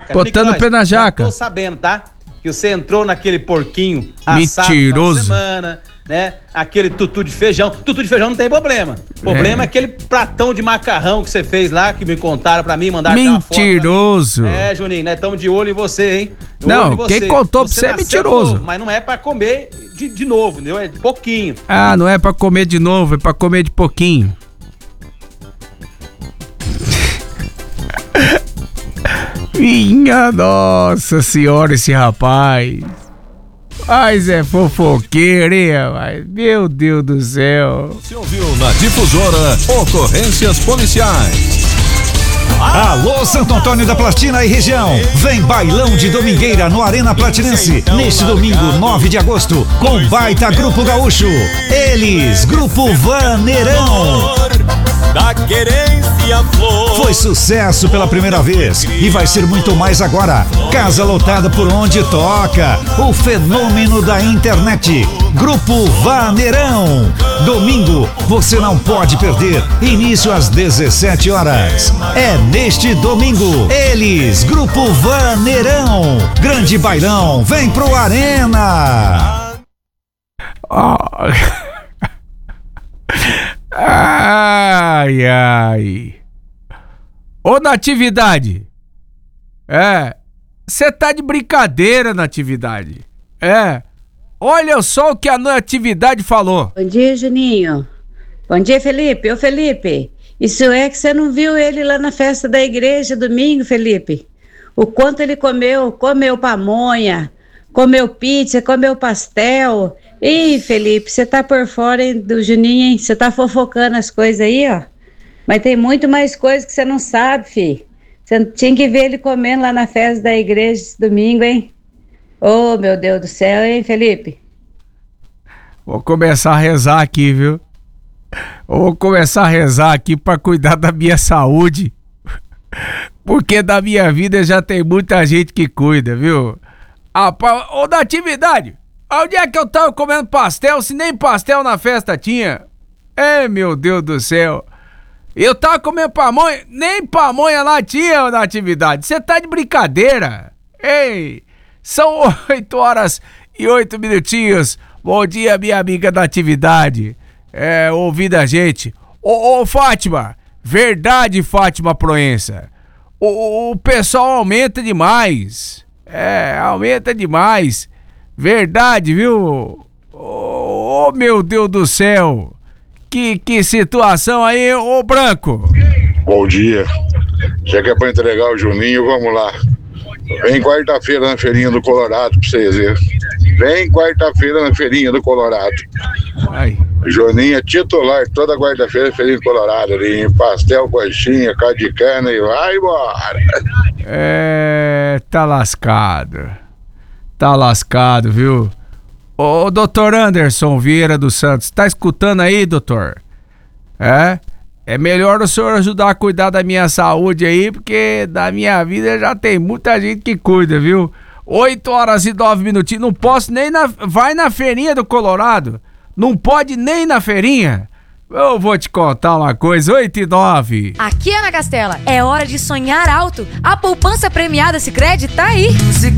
jaca. Botando o pé na jaca. Tô sabendo, tá? Que você entrou naquele porquinho assado mentiroso. na semana, né? Aquele tutu de feijão. Tutu de feijão não tem problema. O problema é aquele pratão de macarrão que você fez lá, que me contaram pra mim, mandaram uma foto. Mentiroso. Juninho, nós estamos de olho em você, hein? Não, quem contou pra você é mentiroso. Novo, mas não é pra comer de novo, entendeu? É de pouquinho. Ah, não é pra comer de novo, é pra comer de pouquinho. Minha nossa senhora, esse rapaz. Mas é fofoqueiro, hein, rapaz? Meu Deus do céu. Você ouviu na Difusora Ocorrências Policiais. Alô, Santo Antônio da Platina e região. Vem bailão de domingueira no Arena Platinense. Neste domingo, 9 de agosto, com baita Grupo Gaúcho. Eles, Grupo Vaneirão. Da querência flor. Foi sucesso pela primeira vez e vai ser muito mais agora. Casa lotada por onde toca. O fenômeno da internet. Grupo Vaneirão. Domingo, você não pode perder. Início às 17 horas. É neste domingo. Eles, Grupo Vaneirão. Grande bailão, vem pro Arena. Ai, ai. Ô, Natividade. Você tá de brincadeira, Natividade. Olha só o que a Natividade falou. Bom dia, Juninho. Bom dia, Felipe. Ô, Felipe, isso é que você não viu ele lá na festa da igreja domingo, Felipe? O quanto ele comeu pamonha, comeu pizza, comeu pastel. Ih, Felipe, você tá por fora, hein, do Juninho, hein? Você tá fofocando as coisas aí, ó. Mas tem muito mais coisa que você não sabe, fi. Você tinha que ver ele comendo lá na festa da igreja esse domingo, hein? Ô, meu Deus do céu, hein, Felipe? Vou começar a rezar aqui, viu? Vou começar a rezar aqui pra cuidar da minha saúde. Porque da minha vida já tem muita gente que cuida, viu? Ô, Natividade! Onde é que eu tava comendo pastel, se nem pastel na festa tinha? Meu Deus do céu. Eu tava comendo pamonha, nem pamonha lá tinha, Natividade. Você tá de brincadeira? Ei, são 8 horas e 8 minutinhos. Bom dia, minha amiga Natividade. Ouvindo a gente. Ô, Fátima, verdade, Fátima Proença. O pessoal aumenta demais. Aumenta demais. Verdade, viu? Oh, meu Deus do céu. Que situação aí, ô Branco. Bom dia. Já que é pra entregar o Juninho, vamos lá. Vem quarta-feira na feirinha do Colorado pra vocês verem. Vem quarta-feira na feirinha do Colorado. Ai. Juninho é titular toda quarta-feira na feirinha do Colorado. Ali, pastel, coxinha, caldo de cana e vai embora. Tá lascado. Tá lascado, viu? Ô, doutor Anderson Vieira dos Santos, tá escutando aí, doutor? É melhor o senhor ajudar a cuidar da minha saúde aí, porque da minha vida já tem muita gente que cuida, viu? 8 horas e 9 minutinhos, não posso nem vai na feirinha do Colorado, não pode nem na feirinha. Eu vou te contar uma coisa, 8 e 9. Aqui, Ana Castela, é hora de sonhar alto. A poupança premiada Sicredi tá aí.